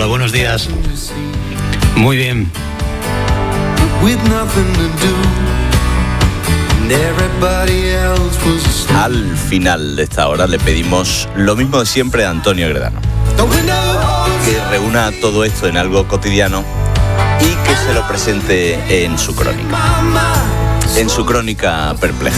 Hola, buenos días. Muy bien. Al final de esta hora le pedimos lo mismo de siempre a Antonio Gredano. Que reúna todo esto en algo cotidiano y que se lo presente en su crónica. En su crónica perpleja.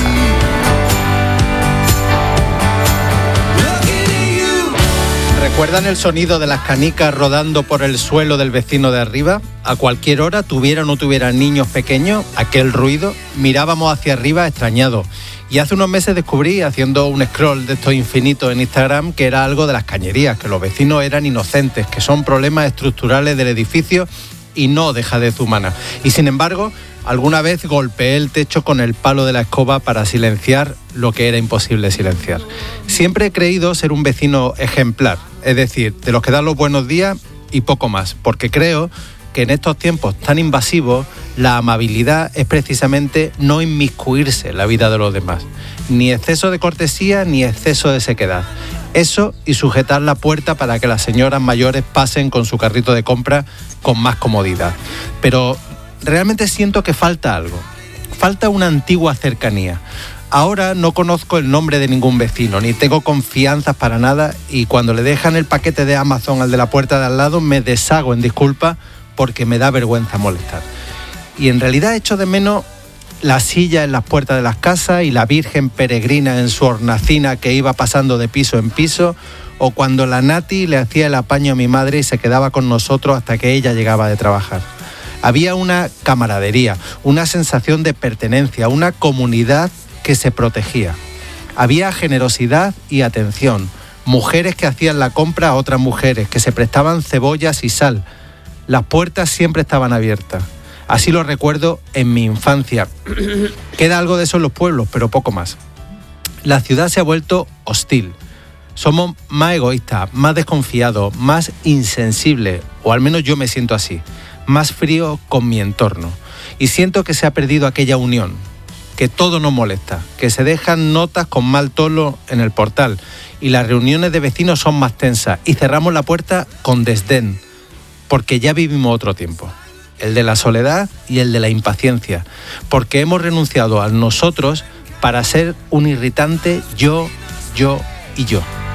¿Recuerdan el sonido de las canicas rodando por el suelo del vecino de arriba? A cualquier hora, tuviera o no tuviera niños pequeños, aquel ruido, mirábamos hacia arriba extrañados. Y hace unos meses descubrí, haciendo un scroll de estos infinitos en Instagram, que era algo de las cañerías, que los vecinos eran inocentes, que son problemas estructurales del edificio y no dejadez humana. Y sin embargo, alguna vez golpeé el techo con el palo de la escoba para silenciar lo que era imposible silenciar. Siempre he creído ser un vecino ejemplar, es decir, de los que dan los buenos días y poco más, porque creo que en estos tiempos tan invasivos, la amabilidad es precisamente no inmiscuirse en la vida de los demás. Ni exceso de cortesía, ni exceso de sequedad. Eso y sujetar la puerta para que las señoras mayores pasen con su carrito de compra con más comodidad. Pero realmente siento que falta algo. Falta una antigua cercanía. Ahora no conozco el nombre de ningún vecino, ni tengo confianzas para nada, y cuando le dejan el paquete de Amazon al de la puerta de al lado me deshago en disculpas porque me da vergüenza molestar. Y en realidad echo de menos la silla en las puertas de las casas y la Virgen peregrina en su hornacina que iba pasando de piso en piso, o cuando la Nati le hacía el apaño a mi madre y se quedaba con nosotros hasta que ella llegaba de trabajar. Había una camaradería, una sensación de pertenencia, una comunidad que se protegía. Había generosidad y atención, mujeres que hacían la compra a otras mujeres, que se prestaban cebollas y sal. Las puertas siempre estaban abiertas. Así lo recuerdo en mi infancia. Queda algo de eso en los pueblos, pero poco más. La ciudad se ha vuelto hostil. Somos más egoístas, más desconfiados, más insensibles, o al menos yo me siento así, más frío con mi entorno. Y siento que se ha perdido aquella unión, que todo nos molesta, que se dejan notas con mal tono en el portal y las reuniones de vecinos son más tensas y cerramos la puerta con desdén, porque ya vivimos otro tiempo, el de la soledad y el de la impaciencia, porque hemos renunciado a nosotros para ser un irritante yo y yo.